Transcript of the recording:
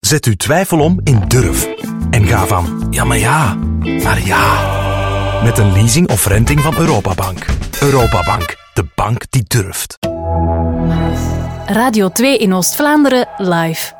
Zet uw twijfel om in durf. En ga van ja, maar ja, naar ja. Met een leasing of renting van Europabank. Europabank, de bank die durft. Radio 2 in Oost-Vlaanderen live.